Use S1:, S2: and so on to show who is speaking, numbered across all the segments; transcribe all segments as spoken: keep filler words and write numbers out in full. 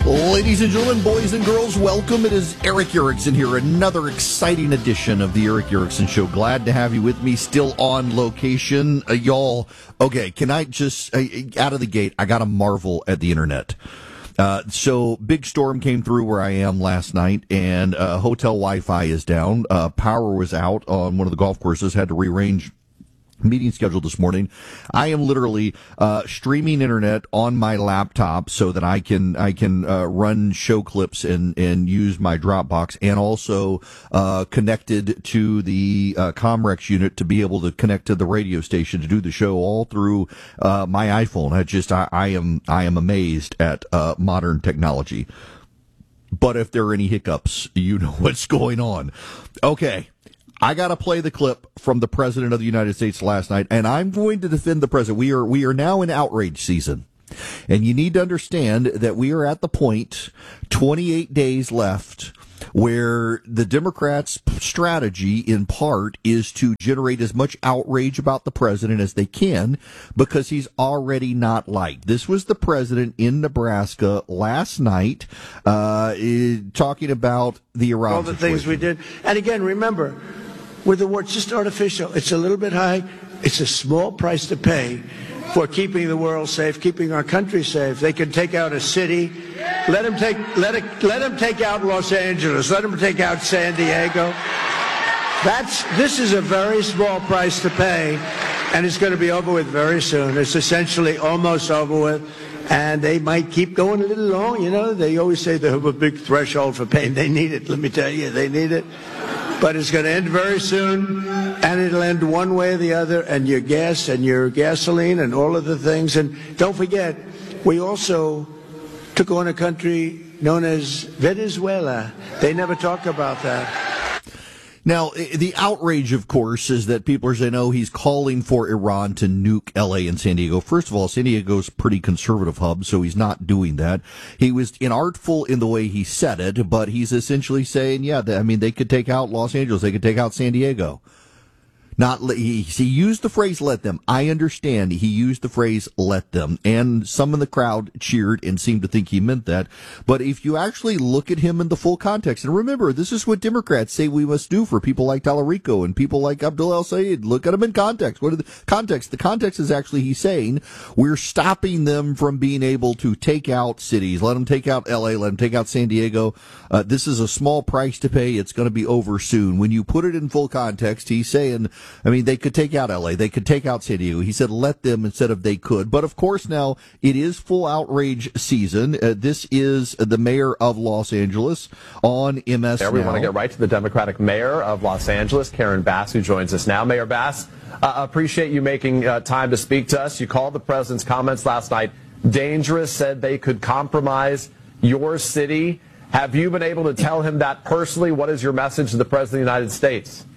S1: Ladies and gentlemen, boys and girls, welcome. It is Erick Erickson here, another exciting edition of the Erick Erickson Show. Glad to have you with me, still on location. Uh, y'all, okay, can I just, uh, out of the gate, I got to marvel at the internet. Uh, so, big storm came through where I am last night, and uh, hotel Wi-Fi is down. Uh, power was out on one of the golf courses, had to rearrange meeting scheduled this morning. I am literally uh streaming internet on my laptop so that I can I can uh, run show clips and and use my Dropbox, and also uh connected to the uh, Comrex unit to be able to connect to the radio station to do the show all through uh my iPhone. I just I, I am I am amazed at uh modern technology. But if there are any hiccups, you know what's going on. Okay. I got to play the clip from the President of the United States last night, and I'm going to defend the President. We are we are now in outrage season, and you need to understand that we are at the point, twenty-eight days left, where the Democrats' strategy, in part, is to generate as much outrage about the President as they can, because he's already not liked. This was the President in Nebraska last night, uh, talking about the Iran
S2: all the
S1: situation.
S2: Things we did. And again, remember, with the war, it's just artificial. It's a little bit high. It's a small price to pay for keeping the world safe, keeping our country safe. They can take out a city. Let them take let it, let them take out Los Angeles. Let them take out San Diego. That's this is a very small price to pay, and it's going to be over with very soon. It's essentially almost over with. And they might keep going a little long, you know. They always say they have a big threshold for pain. They need it. Let me tell you, they need it. But it's going to end very soon, and it'll end one way or the other, and your gas and your gasoline and all of the things. And don't forget, we also took on a country known as Venezuela. They never talk about that.
S1: Now, the outrage, of course, is that people are saying, oh, he's calling for Iran to nuke L A and San Diego. First of all, San Diego's a pretty conservative hub, so he's not doing that. He was inartful in the way he said it, but he's essentially saying, yeah, I mean, they could take out Los Angeles, they could take out San Diego. Not he, he used the phrase "let them." I understand he used the phrase "let them," and some in the crowd cheered and seemed to think he meant that. But if you actually look at him in the full context, and remember, this is what Democrats say we must do for people like Tallarico and people like Abdul El Sayed. Look at them in context. What are the context? The context is actually he's saying we're stopping them from being able to take out cities. Let them take out L A. Let them take out San Diego. Uh, this is a small price to pay. It's going to be over soon. When you put it in full context, he's saying, I mean, they could take out L A, they could take out San Diego. He said let them instead of they could. But, of course, now it is full outrage season. Uh, this is the mayor of Los Angeles on M S
S3: Now. We want to get right to the Democratic mayor of Los Angeles, Karen Bass, who joins us now. Mayor Bass, uh, appreciate you making uh, time to speak to us. You called the president's comments last night dangerous, said they could compromise your city. Have you been able to tell him that personally? What is your message to the president of the United States?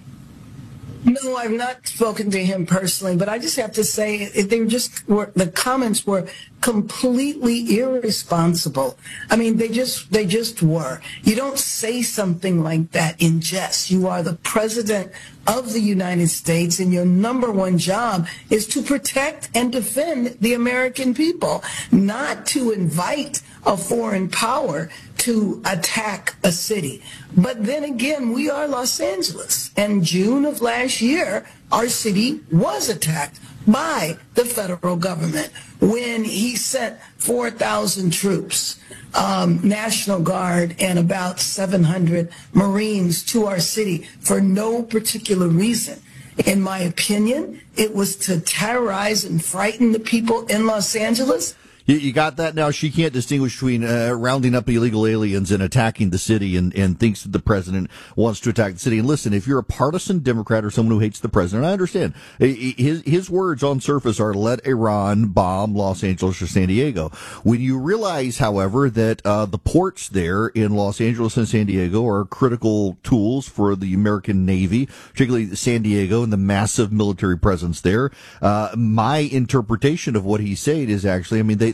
S4: No, I've not spoken to him personally, but I just have to say they just were, the comments were completely irresponsible. I mean, they just they just were. You don't say something like that in jest. You are the president of the United States, and your number one job is to protect and defend the American people, not to invite a foreign power to attack a city. But then again, we are Los Angeles. And June of last year, our city was attacked by the federal government when he sent four thousand troops, um, National Guard, and about seven hundred Marines to our city for no particular reason. In my opinion, it was to terrorize and frighten the people in Los Angeles.
S1: You, you got that now? She can't distinguish between uh, rounding up illegal aliens and attacking the city, and, and thinks that the president wants to attack the city. And listen, if you're a partisan Democrat or someone who hates the president, I understand. His, his words on surface are let Iran bomb Los Angeles or San Diego. When you realize, however, that uh, the ports there in Los Angeles and San Diego are critical tools for the American Navy, particularly San Diego and the massive military presence there, uh, my interpretation of what he's saying is actually, I mean, they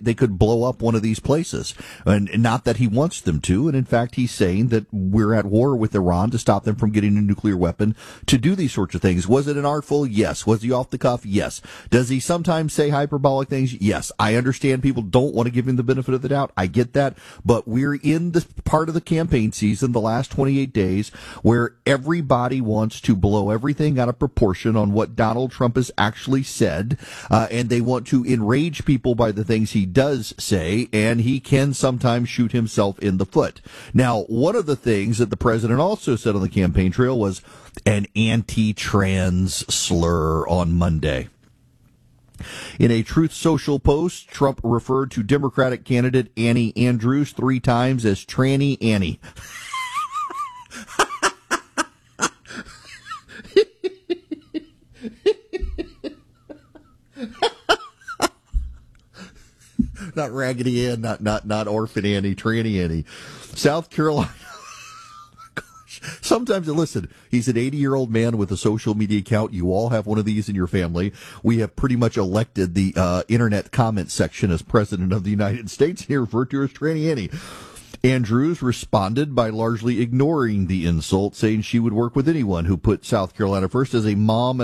S1: they could blow up one of these places. And not that he wants them to. And in fact, he's saying that we're at war with Iran to stop them from getting a nuclear weapon to do these sorts of things. Was it an artful? Yes. Was he off the cuff? Yes. Does he sometimes say hyperbolic things? Yes. I understand people don't want to give him the benefit of the doubt. I get that. But we're in the part of the campaign season, the last twenty-eight days, where everybody wants to blow everything out of proportion on what Donald Trump has actually said. Uh, and they want to enrage people by the things he does say. And he can sometimes shoot himself in the foot. Now, one of the things that the president also said on the campaign trail was an anti-trans slur on Monday. In a Truth Social post, Trump referred to Democratic candidate Annie Andrews three times as Tranny Annie. Not Raggedy Ann, not not not Orphan Annie, Tranny Annie. South Carolina. Sometimes, listen, he's an eighty-year-old man with a social media account. You all have one of these in your family. We have pretty much elected the uh, internet comment section as president of the United States, here referred to as Tranny Annie. Andrews responded by largely ignoring the insult, saying she would work with anyone who put South Carolina first as a mom and